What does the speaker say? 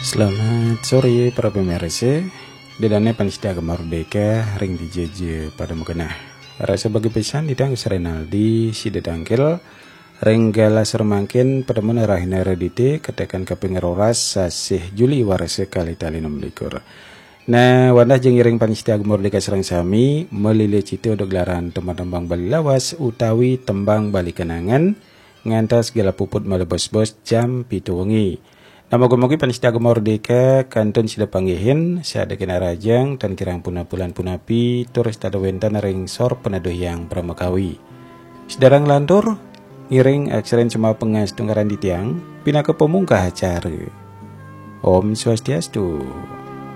Selamat sore para pemirsa. Dedane panista Merdeka ring dijeje pada mukena. Rasa bagi pesan ditang Renaldi si dedangkel ring gala sermangkin pada mana rahina redite katakan kapingeroras sasih Juli warase kali tali 16. Nah, wadah jeung iring panista Merdeka serang sami melile cite untuk gelaran tembang-tembang Bali lawas utawi tembang Bali kenangan ngantos gala puput malebos-bos jam 7 wengi. Nama moga-moga panista Merdeka kantun sida panggihin sada kena rajang dan kirang punapulan punapi terus tada wentan ring sor penaduh yang pramakawi. Sedarang lantur ngiring aksaren cuma pengas tunggaran di tiang pinaka pemungkah acara. Om Swastiastu.